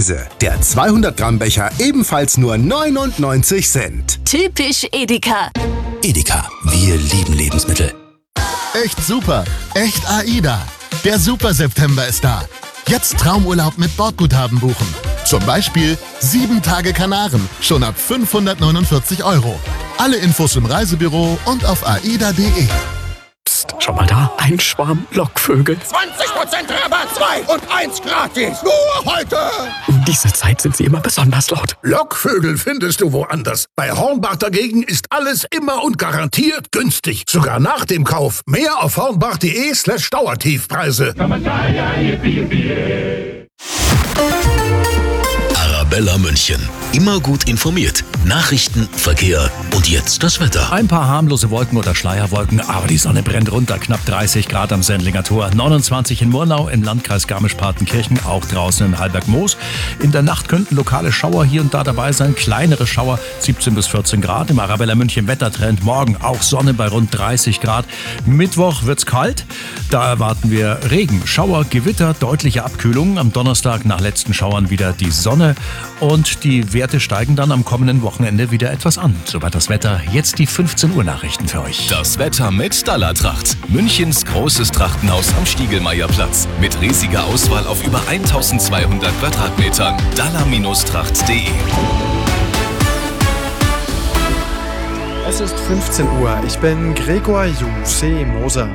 Preise. Der 200-Gramm-Becher ebenfalls nur 99 Cent. Typisch Edeka. Edeka, wir lieben Lebensmittel. Echt super, echt AIDA. Der Super September ist da. Jetzt Traumurlaub mit Bordguthaben buchen. Zum Beispiel 7 Tage Kanaren, schon ab 549 €. Alle Infos im Reisebüro und auf aida.de. Psst, schau mal da, ein Schwarm Lockvögel. 20% Rabatt, 2 und 1 gratis. Nur heute. Um diese Zeit sind sie immer besonders laut. Lockvögel findest du woanders. Bei Hornbach dagegen ist alles immer und garantiert günstig. Sogar nach dem Kauf. Mehr auf hornbach.de/Dauertiefpreise. Arabella München. Immer gut informiert. Nachrichten, Verkehr und jetzt das Wetter. Ein paar harmlose Wolken oder Schleierwolken, aber die Sonne brennt runter. Knapp 30 Grad am Sendlinger Tor, 29 in Murnau, im Landkreis Garmisch-Partenkirchen, auch draußen in Halberg-Moos. In der Nacht könnten lokale Schauer hier und da dabei sein, kleinere Schauer, 17 bis 14 Grad. Im Arabella München Wettertrend, morgen auch Sonne bei rund 30 Grad. Mittwoch wird's kalt, da erwarten wir Regen, Schauer, Gewitter, deutliche Abkühlung. Am Donnerstag nach letzten Schauern wieder die Sonne und die Werte steigen dann am kommenden Wochenende wieder etwas an. Soweit das Wetter. Jetzt die 15 Uhr Nachrichten für euch. Das Wetter mit Dallartracht. Münchens großes Trachtenhaus am Stiegelmeierplatz. Mit riesiger Auswahl auf über 1200 Quadratmetern. Dallar-tracht.de. Es ist 15 Uhr. Ich bin Gregor Jusé Moser.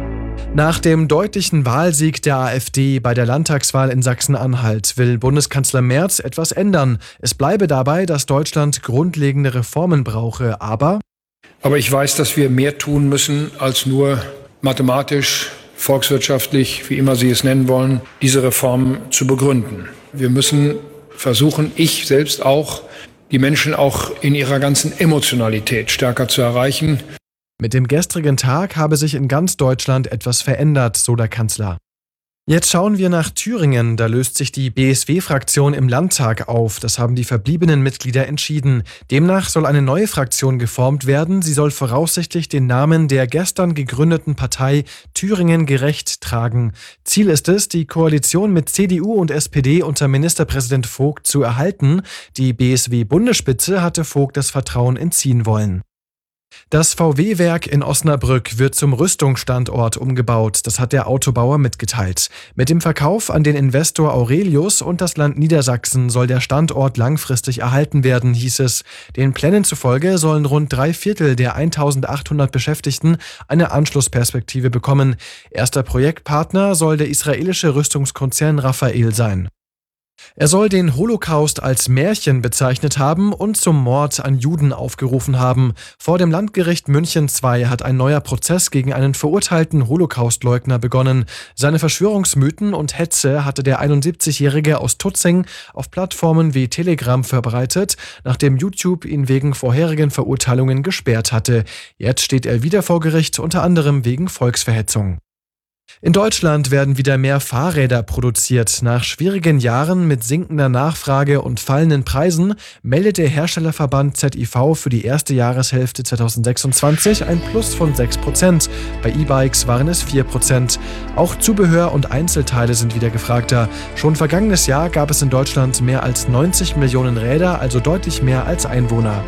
Nach dem deutlichen Wahlsieg der AfD bei der Landtagswahl in Sachsen-Anhalt will Bundeskanzler Merz etwas ändern. Es bleibe dabei, dass Deutschland grundlegende Reformen brauche, aber ich weiß, dass wir mehr tun müssen, als nur mathematisch, volkswirtschaftlich, wie immer Sie es nennen wollen, diese Reformen zu begründen. Wir müssen versuchen, ich selbst auch, die Menschen auch in ihrer ganzen Emotionalität stärker zu erreichen. Mit dem gestrigen Tag habe sich in ganz Deutschland etwas verändert, so der Kanzler. Jetzt schauen wir nach Thüringen. Da löst sich die BSW-Fraktion im Landtag auf. Das haben die verbliebenen Mitglieder entschieden. Demnach soll eine neue Fraktion geformt werden. Sie soll voraussichtlich den Namen der gestern gegründeten Partei Thüringen gerecht tragen. Ziel ist es, die Koalition mit CDU und SPD unter Ministerpräsident Vogt zu erhalten. Die BSW-Bundesspitze hatte Vogt das Vertrauen entziehen wollen. Das VW-Werk in Osnabrück wird zum Rüstungsstandort umgebaut, das hat der Autobauer mitgeteilt. Mit dem Verkauf an den Investor Aurelius und das Land Niedersachsen soll der Standort langfristig erhalten werden, hieß es. Den Plänen zufolge sollen rund 3/4 der 1800 Beschäftigten eine Anschlussperspektive bekommen. Erster Projektpartner soll der israelische Rüstungskonzern Rafael sein. Er soll den Holocaust als Märchen bezeichnet haben und zum Mord an Juden aufgerufen haben. Vor dem Landgericht München II hat ein neuer Prozess gegen einen verurteilten Holocaustleugner begonnen. Seine Verschwörungsmythen und Hetze hatte der 71-Jährige aus Tutzing auf Plattformen wie Telegram verbreitet, nachdem YouTube ihn wegen vorherigen Verurteilungen gesperrt hatte. Jetzt steht er wieder vor Gericht, unter anderem wegen Volksverhetzung. In Deutschland werden wieder mehr Fahrräder produziert. Nach schwierigen Jahren mit sinkender Nachfrage und fallenden Preisen meldet der Herstellerverband ZIV für die erste Jahreshälfte 2026 ein Plus von 6%. Bei E-Bikes waren es 4%. Auch Zubehör und Einzelteile sind wieder gefragter. Schon vergangenes Jahr gab es in Deutschland mehr als 90 Millionen Räder, also deutlich mehr als Einwohner.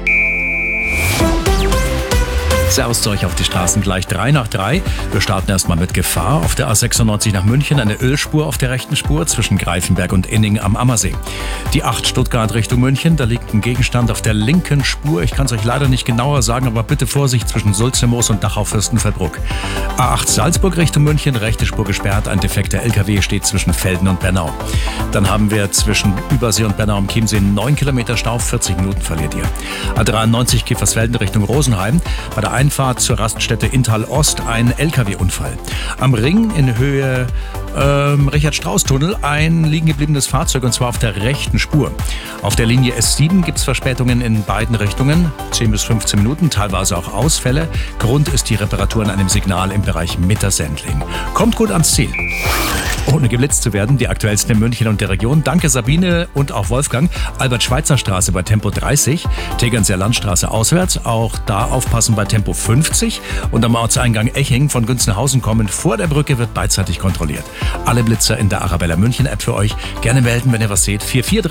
Servus zu euch auf die Straßen, gleich 3 nach 3. Wir starten erstmal mit Gefahr. Auf der A96 nach München eine Ölspur auf der rechten Spur zwischen Greifenberg und Inning am Ammersee. Die 8 Stuttgart Richtung München, da liegt ein Gegenstand auf der linken Spur. Ich kann es euch leider nicht genauer sagen, aber bitte Vorsicht zwischen Sulzemoos und Dachau-Fürstenfeldbruck. A8 Salzburg Richtung München, rechte Spur gesperrt. Ein defekter LKW steht zwischen Velden und Bernau. Dann haben wir zwischen Übersee und Bernau am Chiemsee 9 Kilometer Stau, 40 Minuten verliert ihr. A93 Kiefersfelden Richtung Rosenheim. Bei der Einfahrt zur Raststätte Inntal Ost ein LKW-Unfall. Am Ring in Höhe Richard-Strauß-Tunnel ein liegen gebliebenes Fahrzeug und zwar auf der rechten Spur. Auf der Linie S7 gibt es Verspätungen in beiden Richtungen, 10 bis 15 Minuten, teilweise auch Ausfälle. Grund ist die Reparatur an einem Signal im Bereich Mitter-Sendling. Kommt gut ans Ziel. Ohne geblitzt zu werden, die aktuellsten in München und der Region. Danke Sabine und auch Wolfgang. Albert-Schweitzer-Straße bei Tempo 30, Tegernseer Landstraße auswärts, auch da aufpassen bei Tempo 50 und am Ortseingang Eching von Gunzenhausen kommend vor der Brücke wird beidseitig kontrolliert. Alle Blitzer in der Arabella München App für euch. Gerne melden, wenn ihr was seht. 44